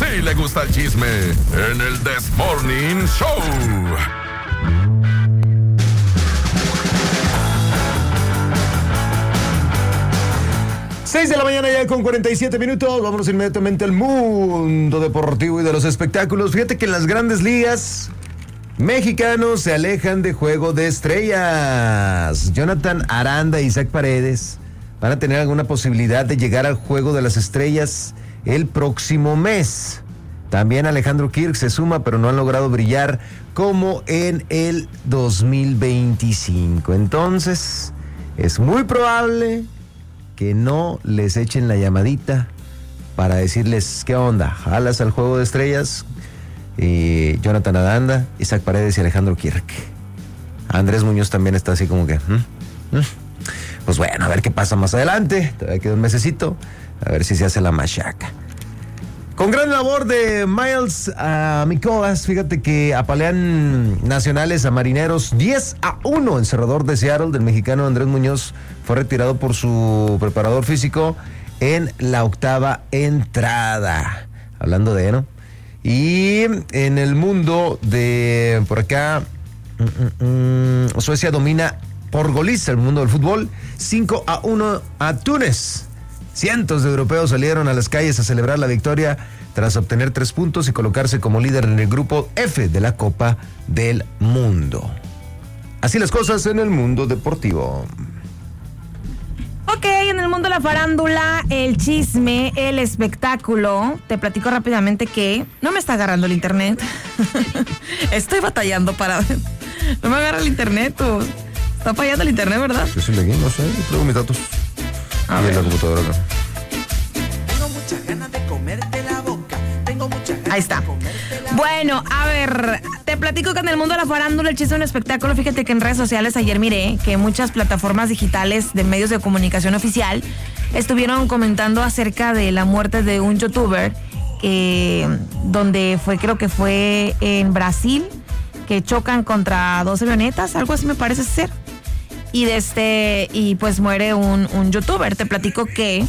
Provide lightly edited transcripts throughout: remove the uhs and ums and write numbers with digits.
también le gusta el chisme en el This Morning Show. 6 de la mañana ya con 47 minutos. Vámonos inmediatamente al mundo deportivo y de los espectáculos. Fíjate que en las grandes ligas mexicanos se alejan de juego de estrellas. Jonathan Aranda y Isaac Paredes van a tener alguna posibilidad de llegar al juego de las estrellas el próximo mes. También Alejandro Kirk se suma, pero no han logrado brillar como en el 2025. Entonces, es muy probable que no les echen la llamadita para decirles qué onda, jalas al juego de estrellas. Jonathan Aranda, Isaac Paredes y Alejandro Kirk. Andrés Muñoz también está así como que pues bueno, a ver qué pasa más adelante. Todavía queda un mesecito, a ver si se hace la machaca. Con gran labor de Miles Mikolas, fíjate que apalean Nacionales a Marineros 10-1 en Cerrador de Seattle. Del mexicano Andrés Muñoz fue retirado por su preparador físico en la octava entrada. Hablando de, ¿no? Y en el mundo de por acá, Suecia domina por goliza el mundo del fútbol, 5-1 a Túnez. Cientos de europeos salieron a las calles a celebrar la victoria tras obtener 3 puntos y colocarse como líder en el grupo F de la Copa del Mundo. Así las cosas en el mundo deportivo. Ok, en el mundo de la farándula, el chisme, el espectáculo. Te platico rápidamente que no me está agarrando el internet. Estoy batallando para... No me agarra el internet, tú. Está fallando el internet, ¿verdad? Yo soy de aquí, no sé, traigo mis datos. A y ver. en la computadora acá. Tengo muchas ganas de comerte la boca. Tengo muchas ganas. Ahí está. Bueno, a ver, te platico que en el mundo de la farándula, el chisme del espectáculo, fíjate que en redes sociales ayer miré que muchas plataformas digitales de medios de comunicación oficial estuvieron comentando acerca de la muerte de un youtuber donde creo que fue en Brasil, que chocan contra 2 avionetas, algo así me parece ser. Y pues muere un youtuber. Te platico que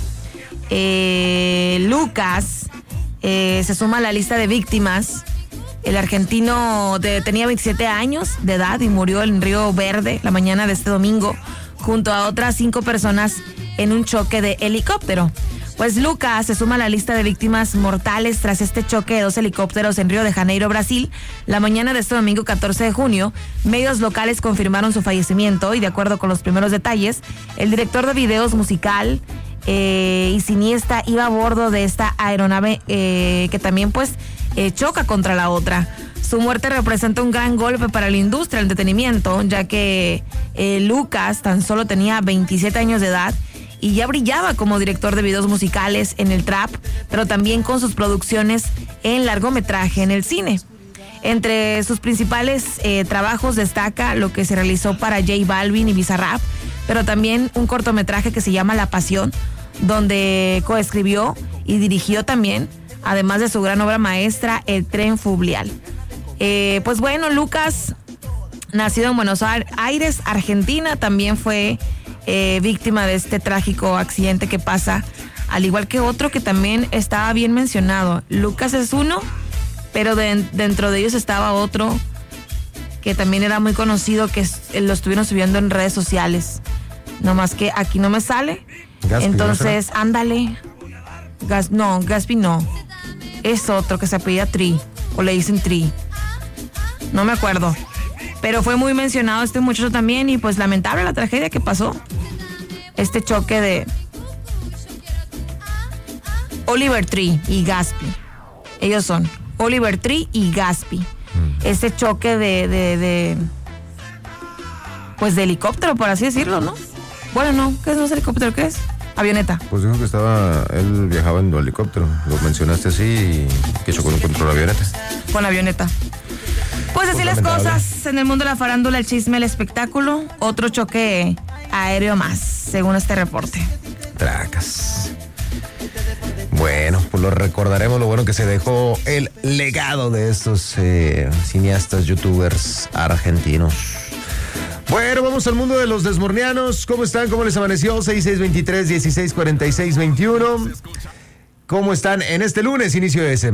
Lucas se suma a la lista de víctimas. El argentino tenía 27 años de edad y murió en Río Verde la mañana de este domingo junto a otras 5 personas en un choque de helicóptero. Pues Lucas se suma a la lista de víctimas mortales tras este choque de 2 helicópteros en Río de Janeiro, Brasil. La mañana de este domingo 14 de junio, medios locales confirmaron su fallecimiento y de acuerdo con los primeros detalles, el director de videos musical y cineasta iba a bordo de esta aeronave que también pues choca contra la otra. Su muerte representa un gran golpe para la industria del entretenimiento, ya que Lucas tan solo tenía 27 años de edad y ya brillaba como director de videos musicales en el trap, pero también con sus producciones en largometraje en el cine. Entre sus principales trabajos destaca lo que se realizó para J Balvin y Bizarrap, pero también un cortometraje que se llama La Pasión, donde coescribió y dirigió también, además de su gran obra maestra, El Tren Fluvial. Pues bueno, Lucas, nacido en Buenos Aires, Argentina, también fue víctima de este trágico accidente que pasa, al igual que otro que también estaba bien mencionado. Lucas es uno, pero dentro de ellos estaba otro que también era muy conocido, que lo estuvieron subiendo en redes sociales. Nomás que aquí no me sale. Gaspi, entonces, ¿no? ándale. Gaspi no. Es otro que se apellida Tri, o le dicen Tri. No me acuerdo. Pero fue muy mencionado este muchacho también y pues lamentable la tragedia que pasó. Este choque de Oliver Tree y Gaspi. Ellos son Oliver Tree y Gaspi. Este choque de de helicóptero, por así decirlo, ¿no? Bueno, no, ¿qué es helicóptero? ¿Qué es? Avioneta. Pues dijo que él viajaba en helicóptero. Lo mencionaste así y que chocó contra la avioneta. Con la avioneta. Pues así las cosas en el mundo de la farándula, el chisme, el espectáculo. Otro choque aéreo más, según este reporte. Tracas. Bueno, pues lo recordaremos, lo bueno que se dejó el legado de estos cineastas, youtubers argentinos. Bueno, vamos al mundo de los desmornianos. ¿Cómo están? ¿Cómo les amaneció? 6623-1646-21. ¿Cómo están en este lunes, inicio de semana?